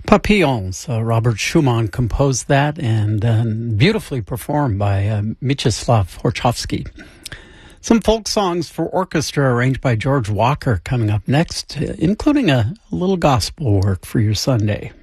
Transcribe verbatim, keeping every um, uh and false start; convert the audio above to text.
Papillons. Uh, Robert Schumann composed that and uh, beautifully performed by uh, Mieczyslaw Horchowski. Some folk songs for orchestra arranged by George Walker coming up next, uh, including a, a little gospel work for your Sunday.